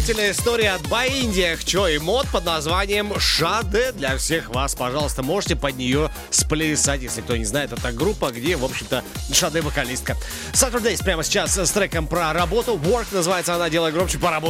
История от Баиндия, Хчо и Мод под названием «Шаде» для всех вас. Пожалуйста, можете под нее сплясать. Если кто не знает, это группа, где, в общем-то, Шаде вокалистка. Saturdays прямо сейчас с треком про работу. Work называется она, делай громче, поработай.